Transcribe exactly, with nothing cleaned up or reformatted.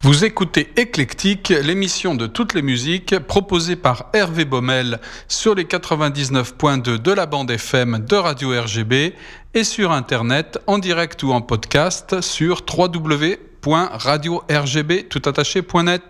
Vous écoutez Éclectique, l'émission de toutes les musiques proposée par Hervé Baumel sur les quatre-vingt-dix-neuf point deux de la bande F M de Radio R G B et sur Internet en direct ou en podcast sur w w w point radio r g b tout attaché point net.